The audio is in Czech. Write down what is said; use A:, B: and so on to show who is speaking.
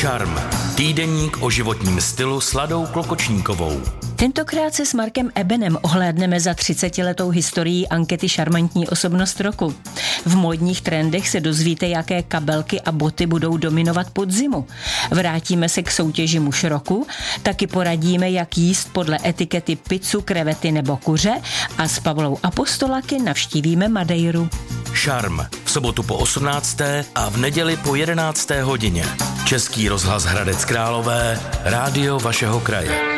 A: Šarm. Týdeník o životním stylu s Ladou Klokočníkovou.
B: Tentokrát se s Markem Ebenem ohlédneme za 30letou historií ankety Šarmantní osobnost roku. V módních trendech se dozvíte, jaké kabelky a boty budou dominovat podzimu. Vrátíme se k soutěži muž roku, taky poradíme, jak jíst podle etikety pizzu, krevety nebo kuře a s Pavlou Apostolaky navštívíme Madeiru.
A: Šarm. V sobotu po 18. a v neděli po 11. hodině. Český rozhlas Hradec Králové, rádio vašeho kraje.